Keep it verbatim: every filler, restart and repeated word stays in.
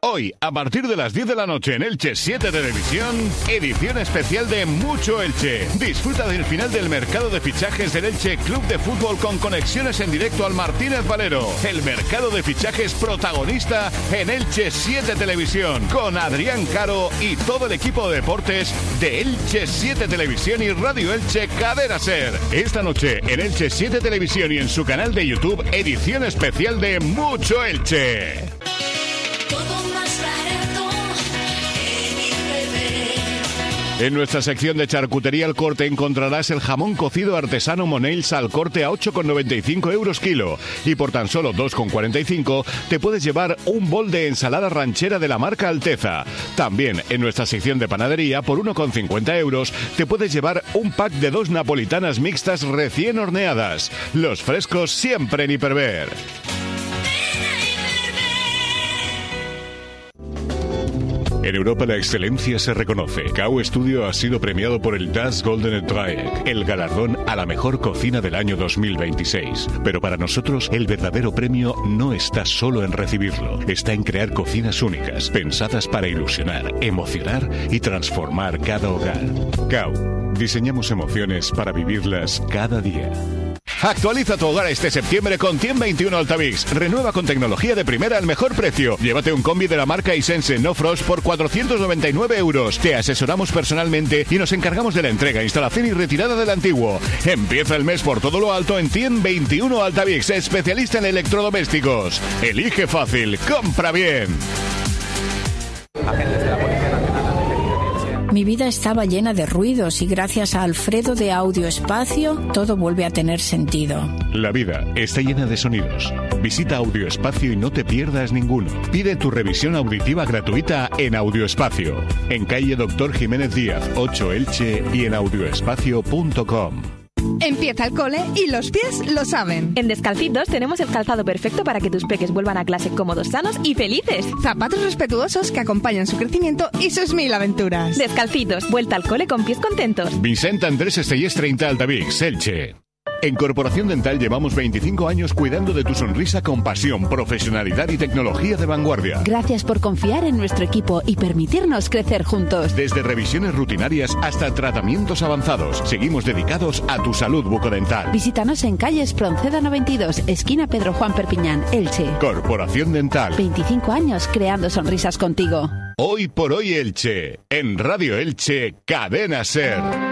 Hoy, a partir de las diez de la noche en Elche siete Televisión, edición especial de Mucho Elche. Disfruta del final del mercado de fichajes del Elche Club de Fútbol con conexiones en directo al Martínez Valero. El mercado de fichajes protagonista en Elche siete Televisión, con Adrián Caro y todo el equipo de deportes de Elche siete Televisión y Radio Elche Cadena Ser. Esta noche en Elche siete Televisión y en su canal de YouTube, edición especial de Mucho Elche. En nuestra sección de charcutería al corte encontrarás el jamón cocido artesano Monells al corte a ocho con noventa y cinco euros kilo. Y por tan solo dos con cuarenta y cinco te puedes llevar un bol de ensalada ranchera de la marca Alteza. También en nuestra sección de panadería por uno con cincuenta euros te puedes llevar un pack de dos napolitanas mixtas recién horneadas. Los frescos siempre en Hiperver. En Europa la excelencia se reconoce. Cau Studio ha sido premiado por el Das Goldene Dreieck, el galardón a la mejor cocina del año dos mil veintiséis. Pero para nosotros el verdadero premio no está solo en recibirlo, está en crear cocinas únicas, pensadas para ilusionar, emocionar y transformar cada hogar. Cau, diseñamos emociones para vivirlas cada día. Actualiza tu hogar este septiembre con Tiem veintiuno Altavix. Renueva con tecnología de primera al mejor precio. Llévate un combi de la marca Hisense No Frost por cuatrocientos noventa y nueve euros. Te asesoramos personalmente y nos encargamos de la entrega, instalación y retirada del antiguo. Empieza el mes por todo lo alto en Tiem veintiuno Altavix, especialista en electrodomésticos. Elige fácil, compra bien. Mi vida estaba llena de ruidos y gracias a Alfredo de Audio Espacio todo vuelve a tener sentido. La vida está llena de sonidos. Visita Audio Espacio y no te pierdas ninguno. Pide tu revisión auditiva gratuita en Audio Espacio, en calle Doctor Jiménez Díaz, ocho Elche y en audioespacio punto com. Empieza el cole y los pies lo saben. En Descalcitos tenemos el calzado perfecto para que tus peques vuelvan a clase cómodos, sanos y felices. Zapatos respetuosos que acompañan su crecimiento y sus mil aventuras. Descalcitos, vuelta al cole con pies contentos. Vicente Andrés Estellés treinta Altavix, Elche. En Corporación Dental llevamos veinticinco años cuidando de tu sonrisa con pasión, profesionalidad y tecnología de vanguardia. Gracias por confiar en nuestro equipo y permitirnos crecer juntos. Desde revisiones rutinarias hasta tratamientos avanzados, seguimos dedicados a tu salud bucodental. Visítanos en calle Espronceda noventa y dos, esquina Pedro Juan Perpiñán, Elche. Corporación Dental. veinticinco años creando sonrisas contigo. Hoy por hoy Elche, en Radio Elche, Cadena Ser.